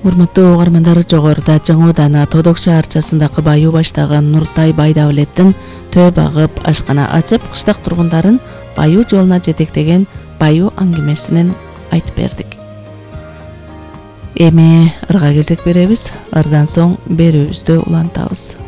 Урматтуу угармандар, жогоруда Жаңы Ооданы Тодок шаарчасындагы баю баштаган Нуртай Байдабылеттин төө багып ашкана ачып, кыштак тургундарын баю жолуна жетектеген баю аңгемесинен айтып бердик. Эми ырга кезек беребиз, ырдан соң берүүбүздү улантабыз.